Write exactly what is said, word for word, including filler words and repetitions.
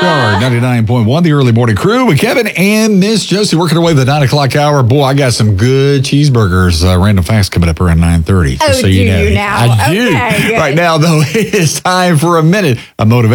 Star ninety-nine point one, the early morning crew with Kevin and Miss Josie working away the nine o'clock hour. Boy, I got some good cheeseburgers. Uh, random facts coming up around nine thirty. Oh, so do you know. you now? I do. Okay, good. Right now, though, it is time for a minute of motivation.